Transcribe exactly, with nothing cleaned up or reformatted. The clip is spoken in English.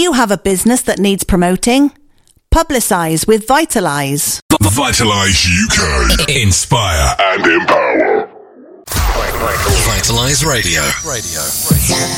you have a business that needs promoting? Publicise with Vitalise. Vitalise U K. Inspire and empower. Vitalise Radio. Radio.